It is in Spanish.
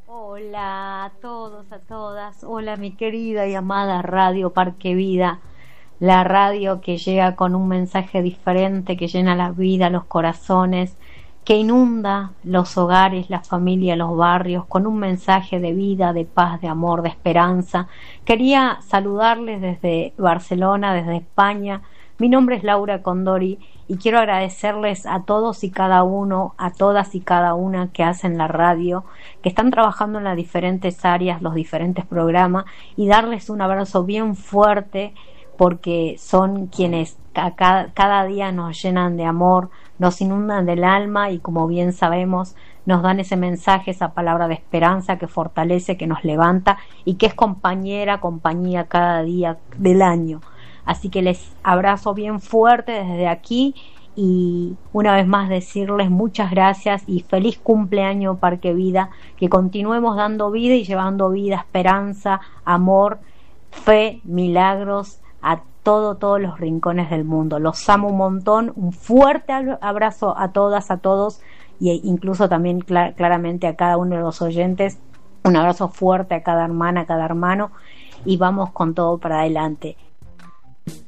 Hola a todos, a todas. Hola mi querida y amada Radio Parque Vida, la radio que llega con un mensaje diferente, que llena la vida, los corazones, que inunda los hogares, las familias, los barrios, con un mensaje de vida, de paz, de amor, de esperanza. Quería saludarles desde Barcelona, desde España. Mi nombre es Laura Condori y quiero agradecerles a todos y cada uno, a todas y cada una que hacen la radio, que están trabajando en las diferentes áreas, los diferentes programas, y darles un abrazo bien fuerte porque son quienes cada día nos llenan de amor, nos inundan del alma y, como bien sabemos, nos dan ese mensaje, esa palabra de esperanza que fortalece, que nos levanta y que es compañía cada día del año. Así que les abrazo bien fuerte desde aquí y una vez más decirles muchas gracias y feliz cumpleaños Parque Vida, que continuemos dando vida y llevando vida, esperanza, amor, fe, milagros a todos los rincones del mundo. Los amo un montón, un fuerte abrazo a todas, a todos e incluso también claramente a cada uno de los oyentes, un abrazo fuerte a cada hermana, a cada hermano, y vamos con todo para adelante.